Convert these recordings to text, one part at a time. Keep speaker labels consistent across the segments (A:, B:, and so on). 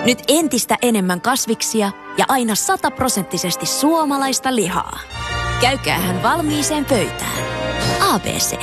A: Nyt entistä enemmän kasviksia ja aina 100% suomalaista lihaa. Käykäähän valmiiseen pöytään. ABC.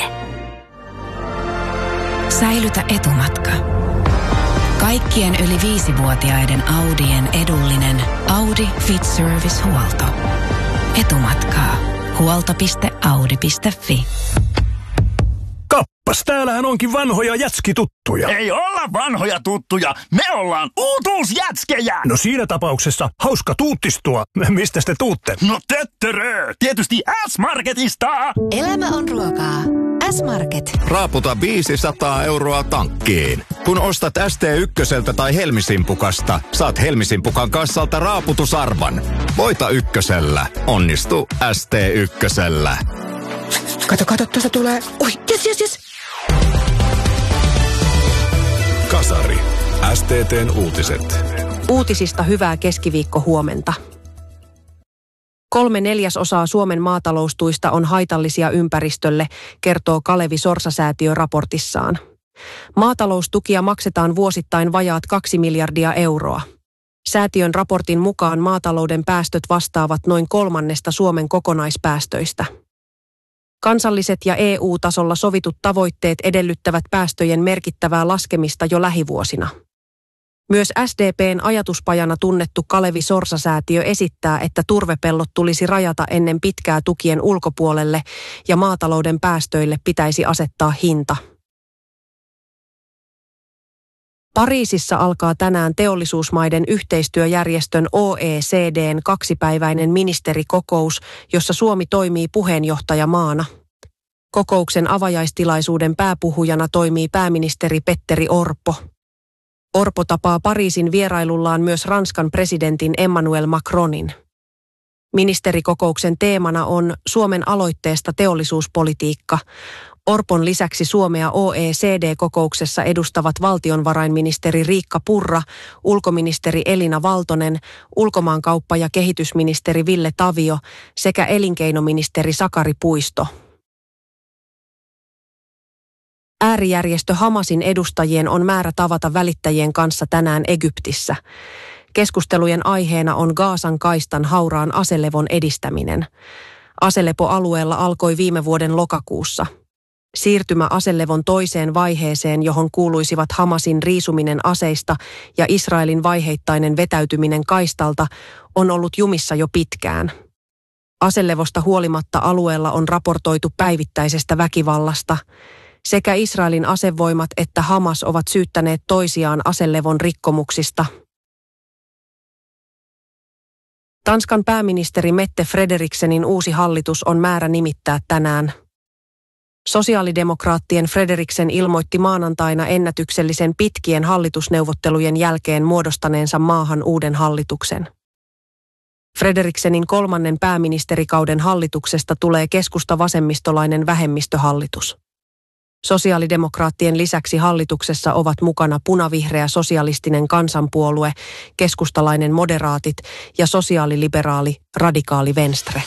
B: Säilytä etumatka. Kaikkien yli 5-vuotiaiden Audien edullinen Audi Fit Service-huolto. Etumatkaa. Huolto.audi.fi.
C: Kappas, täällähän onkin vanhoja jätskituttuja.
D: Ei olla vanhoja tuttuja, me ollaan uutuusjätskejä!
C: No siinä tapauksessa hauska tuuttistua. Mistä te tuutte?
D: No töttörö, tietysti S-Marketista!
B: Elämä on ruokaa. S-Market.
E: Raaputa 500 € tankkiin. Kun ostat ST1 tai Helmisimpukasta, saat Helmisimpukan kassalta raaputusarvan. Voita ykkösellä. Onnistu ST1.
F: Kato, tuossa tulee. Oi, yes.
C: Kasari. STT:n uutiset.
F: Uutisista hyvää keskiviikkohuomenta. 3/4 Suomen maataloustuista on haitallisia ympäristölle, kertoo Kalevi Sorsa-säätiö raportissaan. Maataloustukia maksetaan vuosittain vajaat 2 miljardia euroa. Säätiön raportin mukaan maatalouden päästöt vastaavat noin 1/3 Suomen kokonaispäästöistä. Kansalliset ja EU-tasolla sovitut tavoitteet edellyttävät päästöjen merkittävää laskemista jo lähivuosina. Myös SDP:n ajatuspajana tunnettu Kalevi Sorsa-säätiö esittää, että turvepellot tulisi rajata ennen pitkää tukien ulkopuolelle ja maatalouden päästöille pitäisi asettaa hinta. Pariisissa alkaa tänään teollisuusmaiden yhteistyöjärjestön OECD:n 2-päiväinen ministerikokous, jossa Suomi toimii puheenjohtajamaana. Kokouksen avajaistilaisuuden pääpuhujana toimii pääministeri Petteri Orpo. Orpo tapaa Pariisin vierailullaan myös Ranskan presidentin Emmanuel Macronin. Ministerikokouksen teemana on Suomen aloitteesta teollisuuspolitiikka. Orpon lisäksi Suomea OECD-kokouksessa edustavat valtionvarainministeri Riikka Purra, ulkoministeri Elina Valtonen, ulkomaankauppa- ja kehitysministeri Ville Tavio sekä elinkeinoministeri Sakari Puisto. Äärijärjestö Hamasin edustajien on määrä tavata välittäjien kanssa tänään Egyptissä. Keskustelujen aiheena on Gazan kaistan hauraan aselevon edistäminen. Aselepo-alueella alkoi viime vuoden lokakuussa. Siirtymä aselevon toiseen vaiheeseen, johon kuuluisivat Hamasin riisuminen aseista ja Israelin vaiheittainen vetäytyminen kaistalta, on ollut jumissa jo pitkään. Aselevosta huolimatta alueella on raportoitu päivittäisestä väkivallasta. Sekä Israelin asevoimat että Hamas ovat syyttäneet toisiaan aselevon rikkomuksista. Tanskan pääministeri Mette Frederiksenin uusi hallitus on määrä nimittää tänään. Sosiaalidemokraattien Frederiksen ilmoitti maanantaina ennätyksellisen pitkien hallitusneuvottelujen jälkeen muodostaneensa maahan uuden hallituksen. Frederiksenin 3. pääministerikauden hallituksesta tulee keskusta-vasemmistolainen vähemmistöhallitus. Sosiaalidemokraattien lisäksi hallituksessa ovat mukana punavihreä sosialistinen kansanpuolue, keskustalainen moderaatit ja sosiaaliliberaali radikaali Venstre.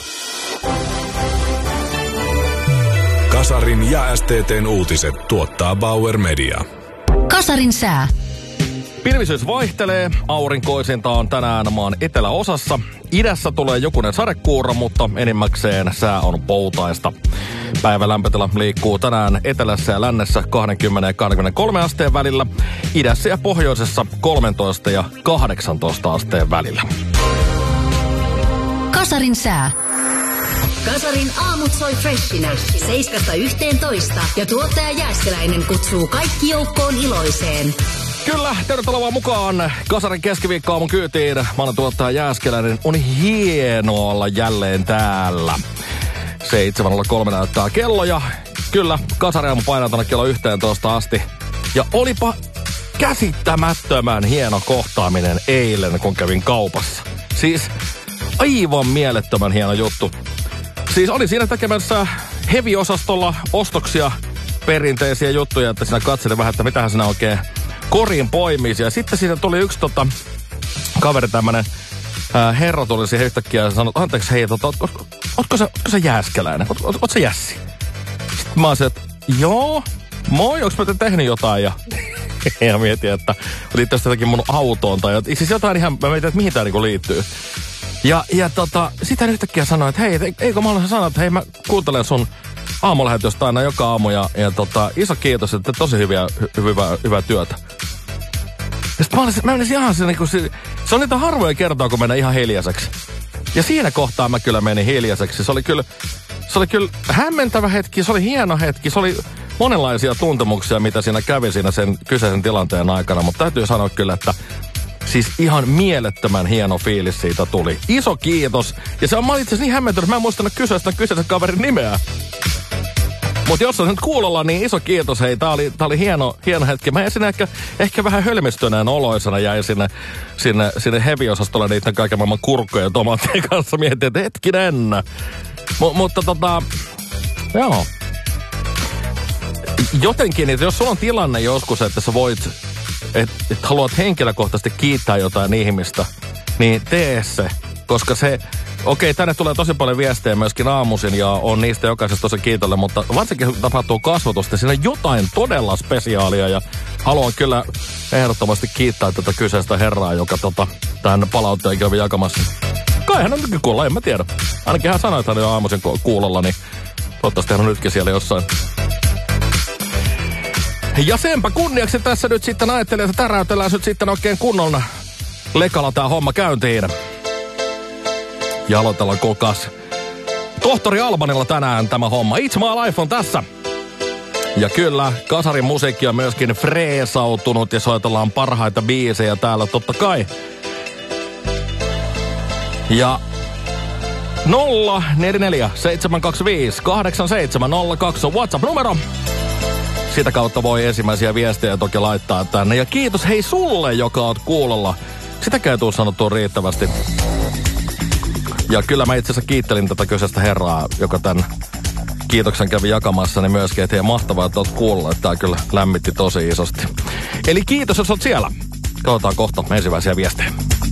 C: Kasarin ja STT:n uutiset tuottaa Bauer Media.
B: Kasarin sää.
G: Pilvisyys vaihtelee, aurinkoisinta on tänään maan eteläosassa. Idässä tulee jokunen sadekuura, mutta enimmäkseen sää on poutaista. Päivän lämpötila liikkuu tänään etelässä ja lännessä 20 ja 23 asteen välillä. Idässä ja pohjoisessa 13 ja 18 asteen välillä.
B: Kasarin sää.
H: Kasarin aamut soi freshinä 7–11 ja tuottaja Jääskeläinen kutsuu kaikki joukkoon iloiseen.
G: Kyllä, tervetuloa vaan mukaan Kasarin keskiviikkoaamun kyytiin. Mä olen tuottaja Jääskeläinen. On hienoa olla jälleen täällä. 7:03 näyttää kello ja kyllä, Kasariaamu painaa tuonne kello 11 asti. Ja olipa käsittämättömän hieno kohtaaminen eilen, kun kävin kaupassa. Siis aivan mielettömän hieno juttu. Siis olin siinä tekemässä heavy-osastolla ostoksia, perinteisiä juttuja, että siinä katselin vähän, että mitähän siinä oikein korin poimisi. Ja sitten siinä tuli yksi kaveri tämmönen herra tuli siihen yhtäkkiä ja sanoi, anteeksi hei, ootko sä Jääskeläinen? Oot sä Jässi? Sitten mä olisin, että joo, moi, onks mä tehnyt jotain? Ja Ja mietin, että liittyisi jotakin mun autoon tai siis jotain ihan, mä mietin, että mihin tää niinku liittyy. Ja sitä yhtäkkiä sanoin, että hei, eikö mä olen sanonut, että hei, mä kuuntelen sun aamulähetystä aina joka aamu ja iso kiitos, että tosi hyvää työtä. Ja sit mä menisin ihan se niinku, se on niitä harvoja kertaa, kun mennään ihan hiljaiseksi. Ja siinä kohtaa mä kyllä menin hiljaiseksi. Se oli kyllä hämmentävä hetki, se oli hieno hetki, se oli monenlaisia tuntemuksia, mitä siinä kävi siinä sen kyseisen tilanteen aikana. Mutta täytyy sanoa kyllä, että siis ihan mielettömän hieno fiilis siitä tuli. Iso kiitos. Ja se on, mä olin itse asiassa niin hämmentynyt, että mä en muistanut kyseisen kaverin nimeä. Mutta jos on nyt kuulolla, niin iso kiitos. Hei, tää oli hieno hetki. Mä jäin ehkä vähän hölmistyneen oloisena jäin sinne heavy-osastolle niiden kaiken maailman kurkkojen ja tomaattien kanssa. Mietin, että hetkinen. Mutta joo. Jotenkin, että jos sulla on tilanne joskus, että sä voit, että haluat henkilökohtaisesti kiittää jotain ihmistä, niin tee se. Koska se, okei, tänne tulee tosi paljon viestejä myöskin aamuisin ja on niistä jokaisesta tosi kiitollinen, mutta varsinkin tapahtuu kasvatusta. Siinä on jotain todella spesiaalia ja haluan kyllä ehdottomasti kiittää tätä kyseistä herraa, joka tämän palautteen kävi jakamassa. Kai hän on nytkin kuulla, en mä tiedä. Ainakin hän sanoi, että hän on jo aamuisin kuulolla, niin toivottavasti hän on nytkin siellä jossain. Ja senpä kunniaksi tässä nyt sitten ajattelin, että täräytellään nyt sitten oikein kunnon lekalla tää homma käyntiin. Ja aloitellaan kuulkaas tohtori Albanilla tänään tämä homma. It's My Life on tässä. Ja kyllä, Kasarin musiikki on myöskin freesautunut ja soitellaan parhaita biisejä täällä totta kai. Ja 044 725 8702 on WhatsApp-numero. Sitä kautta voi ensimmäisiä viestejä toki laittaa tänne. Ja kiitos hei sulle, joka oot kuulolla. Sitäkään ei tule sanottua riittävästi. Ja kyllä mä itse asiassa kiittelin tätä kyseistä herraa, joka tämän kiitoksen kävi jakamassa, niin myöskin, että hei mahtavaa, että oot kuulolla. Että tää kyllä lämmitti tosi isosti. Eli kiitos, jos oot siellä. Katsotaan kohta ensimmäisiä viestejä.